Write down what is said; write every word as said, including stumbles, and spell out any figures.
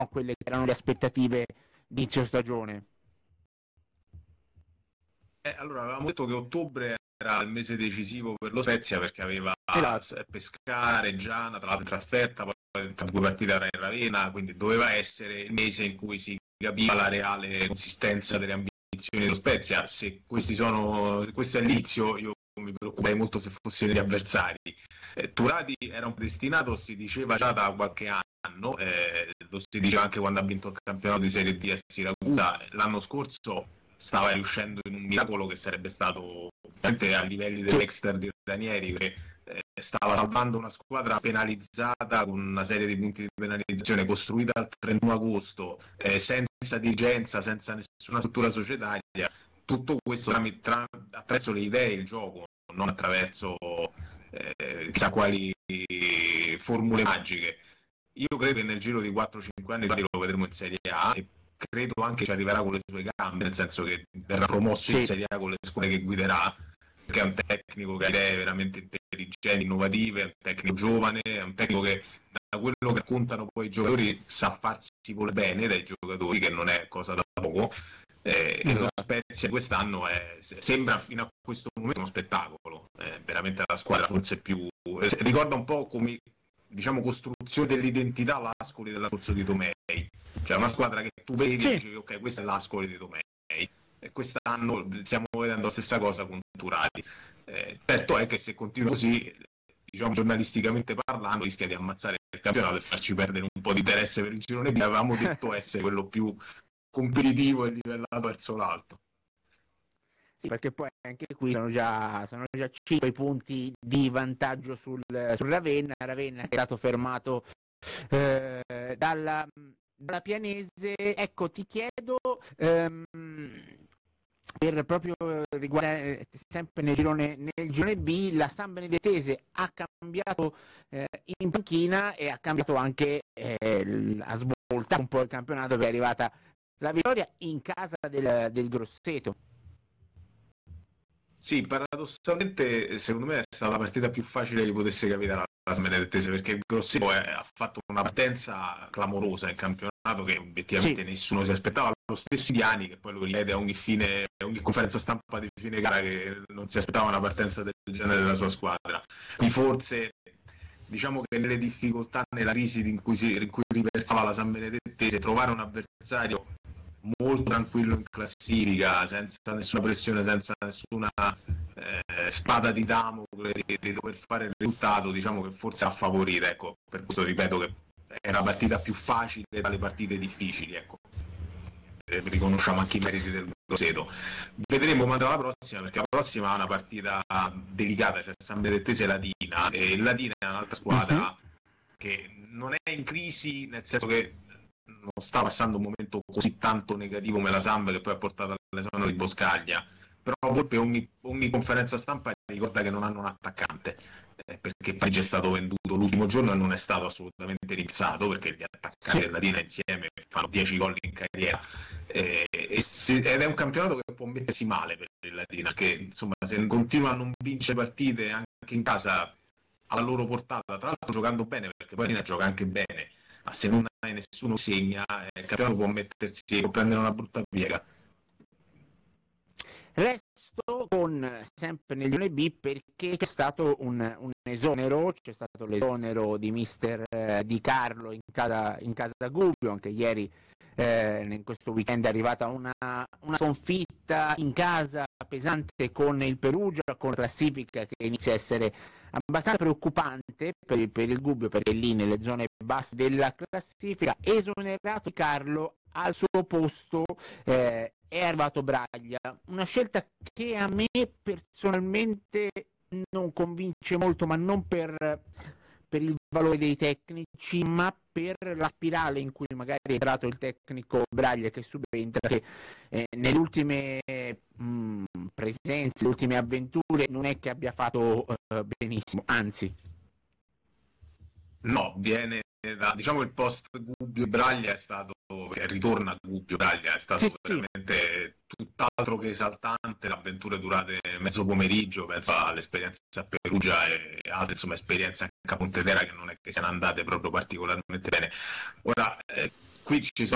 quelle che erano le aspettative di inizio stagione. Eh, allora, avevamo detto che ottobre era il mese decisivo per lo Spezia perché aveva esatto. Pescara, Reggiana, tra l'altro in trasferta, poi tra due partite era in Ravenna, quindi doveva essere il mese in cui si capiva la reale consistenza delle ambizioni dello Spezia. Se questi sono, se questo è l'inizio, io mi preoccuperei molto se fossero gli avversari. Eh, Turati era un destinato, si diceva già da qualche anno, eh, lo si diceva anche quando ha vinto il campionato di Serie B a Siracusa. L'anno scorso stava riuscendo in un miracolo che sarebbe stato veramente a livelli dell'Exter di Ranieri, perché eh, stava salvando una squadra penalizzata con una serie di punti di penalizzazione costruita al trentuno agosto, eh, senza dirigenza, senza nessuna struttura societaria. Tutto questo tram- tra- attraverso le idee e il gioco, non attraverso eh, chissà quali formule magiche. Io credo che nel giro di quattro cinque anni lo vedremo in Serie A e credo anche ci arriverà con le sue gambe, nel senso che verrà promosso sì. in Serie A con le squadre che guiderà, perché è un tecnico che ha idee veramente intelligenti, innovative, è un tecnico giovane, è un tecnico che da quello che raccontano poi i giocatori sa farsi volere bene dai giocatori, che non è cosa da poco. Eh, e lo Spezia quest'anno è, sembra fino a questo momento uno spettacolo, è veramente la squadra forse più eh, ricorda un po' come, diciamo, costruzione dell'identità l'Ascoli dell'Ascolzo di Tomei, cioè una squadra che tu vedi e dici ok, questa è l'Ascoli di Tomei, e quest'anno stiamo vedendo la stessa cosa con Turati. Eh, certo è che se continua così, diciamo giornalisticamente parlando, rischia di ammazzare il campionato e farci perdere un po' di interesse per il girone B. Avevamo detto essere quello più competitivo e livellato verso l'alto. Sì, perché poi anche qui sono già, sono già cinque punti di vantaggio sul, sul Ravenna, Ravenna che è stato fermato eh, dalla, dalla Pianese. Ecco, ti chiedo ehm, per proprio riguardare sempre nel girone, nel girone B, la San Benedettese ha cambiato eh, in panchina e ha cambiato anche eh, ha svoltato un po' il campionato, che è arrivata la vittoria in casa del, del Grosseto. Sì, paradossalmente secondo me è stata la partita più facile che potesse capitare alla San Benedettese, perché il Grosseto è, ha fatto una partenza clamorosa in campionato che obiettivamente sì. nessuno si aspettava, lo stesso Diani che poi lo richiede a ogni fine, ogni conferenza stampa di fine gara, che non si aspettava una partenza del genere della sua squadra. Quindi forse diciamo che nelle difficoltà, nella crisi in cui, si, in cui riversava la San Benedettese, trovare un avversario molto tranquillo in classifica, senza nessuna pressione, senza nessuna eh, spada di Damocle di, di dover fare il risultato, diciamo che forse ha favorito, ecco, per questo ripeto che è la partita più facile tra le partite difficili, ecco. Eh, riconosciamo anche i meriti del Grosseto. Vedremo quando la prossima, perché la prossima è una partita delicata, cioè San Benedettese e Latina, e Latina è un'altra squadra uh-huh. che non è in crisi, nel senso che non sta passando un momento così tanto negativo come la Samp, che poi ha portato all'esame di Boscaglia, però Volpe ogni, ogni conferenza stampa ricorda che non hanno un attaccante, eh, perché Parigi è stato venduto l'ultimo giorno e non è stato assolutamente rimpiazzato, perché gli attaccanti della Latina insieme fanno dieci gol in carriera, eh, e se, ed è un campionato che può mettersi male per il Latina, che insomma se continua a non vincere partite anche in casa alla loro portata, tra l'altro giocando bene, perché poi Latina gioca anche bene, ma se non hai nessuno segna, il campionato può mettersi, può prendere una brutta piega. Resto con sempre nel girone B, perché c'è stato un, un esonero, c'è stato l'esonero di mister eh, Di Carlo in casa, in casa Gubbio, anche ieri eh, in questo weekend è arrivata una, una sconfitta in casa pesante con il Perugia, con classifica che inizia a essere abbastanza preoccupante per il, per il Gubbio, perché è lì nelle zone basse della classifica. Esonerato Di Carlo, al suo posto eh, è arrivato Braglia, una scelta che a me personalmente non convince molto, ma non per, per il valore dei tecnici, ma per la spirale in cui magari è entrato il tecnico Braglia, che subentra, che eh, nelle ultime mh, presenze, le ultime avventure non è che abbia fatto eh, benissimo, anzi. No, viene da, diciamo, il post Gubbio Braglia è stato, che ritorna Gubbio Braglia è stato sì, veramente sì. tutt'altro che esaltante, l'avventura durate mezzo pomeriggio, penso all'esperienza a Perugia e altre, insomma, esperienze anche a Pontedera che non è che siano andate proprio particolarmente bene. Ora, eh, qui ci sono